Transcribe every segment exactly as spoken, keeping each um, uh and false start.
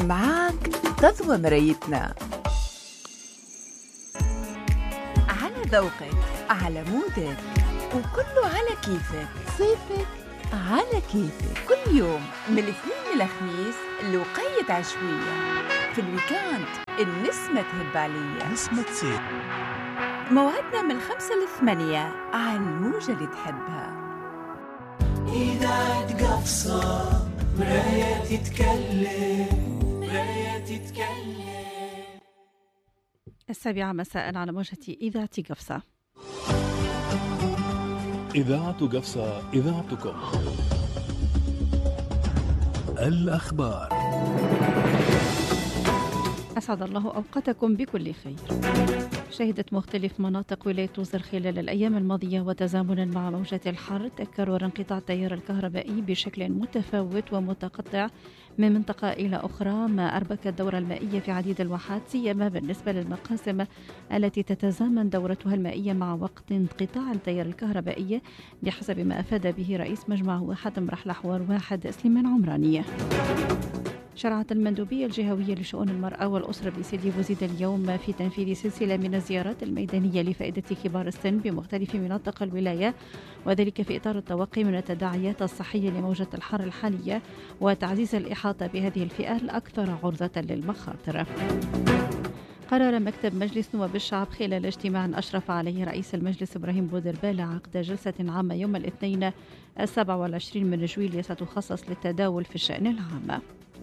معاك تضوى مرايتنا على ذوقك، على مودك، وكله على كيفك. صيفك على كيفك، كل يوم من الاثنين للخميس لوقية عشوية. في الويكاند النسمة تهب عليا، نسمة تصير موعدنا من الخمسة للثمانية على الموجة اللي تحبها. إذاعة قفصة مراية تتكلم، مراية تتكلم. السابعة مساء على موجة إذاعة قفصة. إذاعة قفصة، إذاعتكم. الأخبار. أسعد الله أوقاتكم بكل خير. شهدت مختلف مناطق ولاية وزر خلال الأيام الماضية وتزامنا مع موجة الحر تكرر انقطاع التيار الكهربائي بشكل متفاوت ومتقطع من منطقة إلى أخرى، ما أربك الدورة المائية في عديد الواحات، سيما بالنسبة للمقاسم التي تتزامن دورتها المائية مع وقت انقطاع التيار الكهربائي، بحسب ما أفاد به رئيس مجمع واحات رحلة حوار واحد سليمان عمرانية. شرعت المندوبية الجهوية لشؤون المرأة والأسرة بسيدي بوزيد اليوم في تنفيذ سلسلة من الزيارات الميدانية لفائدة كبار السن بمختلف مناطق الولاية، وذلك في إطار التوقي من التداعيات الصحية لموجة الحر الحالية وتعزيز الإحاطة بهذه الفئة الأكثر عرضة للمخاطر. قرر مكتب مجلس نواب الشعب خلال اجتماع أشرف عليه رئيس المجلس إبراهيم بودربالة عقد جلسة عامة يوم الاثنين السابع والعشرين من جويلية ستخصص للتداول في الشأن العام.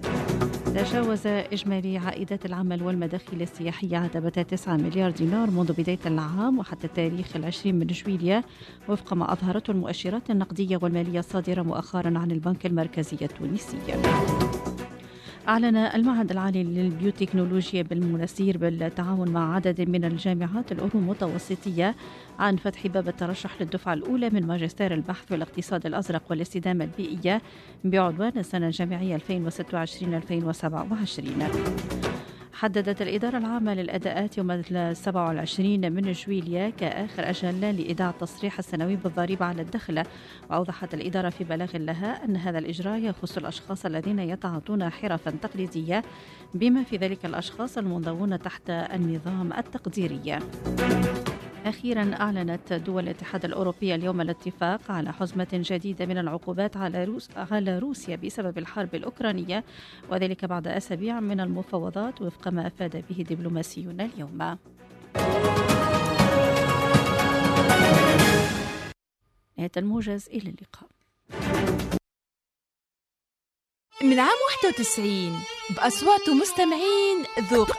تجاوز إجمالي عائدات العمل والمداخيل السياحية عتبة تسعة مليار دينار منذ بداية العام وحتى التاريخ العشرين من جويلية، وفق ما أظهرته المؤشرات النقدية والمالية الصادرة مؤخرا عن البنك المركزي التونسي. أعلن المعهد العالي للبيوتكنولوجيا بالمنسير بالتعاون مع عدد من الجامعات الأورو-متوسطية عن فتح باب الترشح للدفعة الأولى من ماجستير البحث في الاقتصاد الأزرق والاستدامة البيئية بعنوان السنة الجامعية ألفين وستة وعشرين ألفين وسبعة وعشرين. حددت الإدارة العامة للأداءات يوم السابع والعشرين من جويلية كآخر أجل لإيداع التصريح السنوي بالضريبة على الدخل، وأوضحت الإدارة في بلاغ لها أن هذا الإجراء يخص الأشخاص الذين يتعاطون حرفا تقليدية، بما في ذلك الأشخاص المنضوون تحت النظام التقديري. أخيرا أعلنت دول الاتحاد الأوروبي اليوم الاتفاق على حزمة جديدة من العقوبات على, روس على روسيا بسبب الحرب الأوكرانية، وذلك بعد أسابيع من المفاوضات وفق ما أفاد به دبلوماسيون اليوم. نهاية الموجز، إلى اللقاء. من عام واحد وتسعين بأصوات مستمعين ذوق